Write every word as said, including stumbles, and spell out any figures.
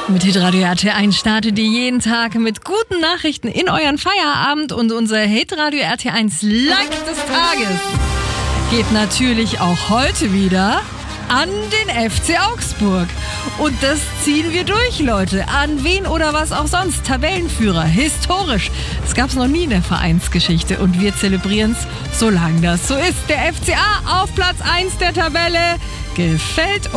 Mit Hitradio R T eins startet ihr jeden Tag mit guten Nachrichten in euren Feierabend und unser Hitradio R T eins Like des Tages geht natürlich auch heute wieder an den F C Augsburg. Und das ziehen wir durch, Leute. An wen oder was auch sonst. Tabellenführer, historisch. Das gab es noch nie in der Vereinsgeschichte. Und wir zelebrieren es, solange das so ist. Der F C A auf Platz eins der Tabelle gefällt uns.